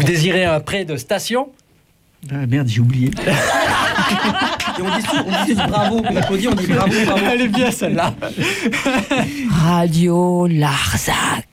Vous désirez un prêt de station? Ah merde, j'ai oublié. Et on dit bravo, on dit bravo. Elle est bien celle-là. Radio Larzac.